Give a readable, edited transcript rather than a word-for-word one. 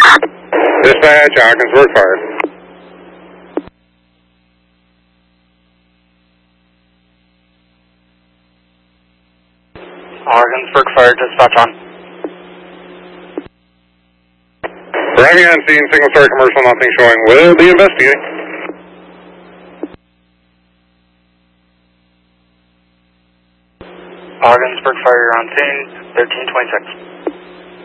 Dispatch, Ogdensburg Fire. Ogdensburg Fire, dispatch on. Arriving on scene, single story commercial, nothing showing. Will be investigating. Ogdensburg Fire, you're on scene, 1326.